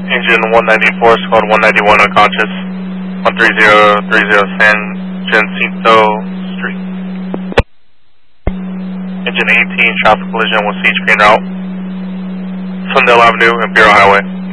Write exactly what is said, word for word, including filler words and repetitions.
Engine one ninety-four, squad one ninety-one unconscious. one three zero three zero San Jacinto Street. Engine eighteen, traffic collision with Siege Green Route. Sundale Avenue, Imperial Highway.